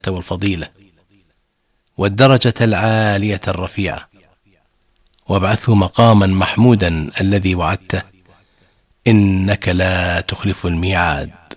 والفضيلة والدرجة العالية الرفيعة، وابعثه مقاما محمودا الذي وعدته، إنك لا تخلف الميعاد.